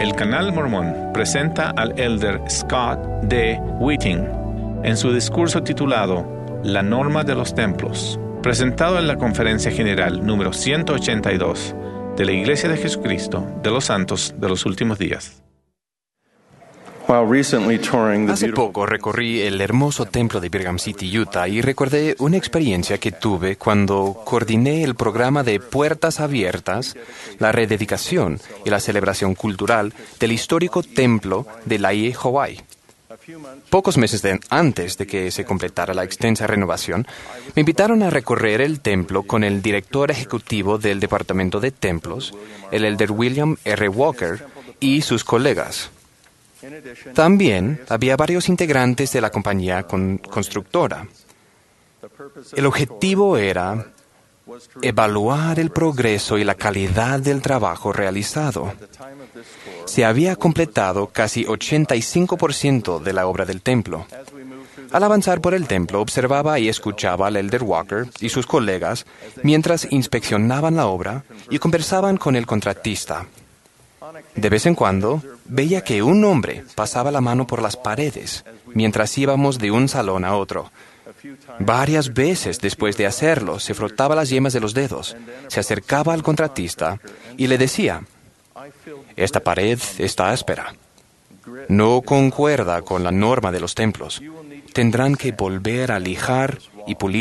El Canal Mormón presenta al elder Scott D. Whiting en su discurso titulado La norma de los templos, presentado en la Conferencia General número 182 de la Iglesia de Jesucristo de los Santos de los Últimos Días. Hace poco recorrí el hermoso templo de Brigham City, Utah, y recordé una experiencia que tuve cuando coordiné el programa de Puertas Abiertas, la rededicación y la celebración cultural del histórico templo de Laie, Hawái. Pocos meses antes de que se completara la extensa renovación, me invitaron a recorrer el templo con el director ejecutivo del Departamento de Templos, el elder William R. Walker, y sus colegas. También había varios integrantes de la compañía constructora. El objetivo era evaluar el progreso y la calidad del trabajo realizado. Se había completado casi 85% de la obra del templo. Al avanzar por el templo, observaba y escuchaba al elder Walker y sus colegas mientras inspeccionaban la obra y conversaban con el contratista. De vez en cuando, veía que un hombre pasaba la mano por las paredes mientras íbamos de un salón a otro. Varias veces después de hacerlo, se frotaba las yemas de los dedos, se acercaba al contratista y le decía: «Esta pared está áspera. No concuerda con la norma de los templos. Tendrán que volver a lijar y pulir».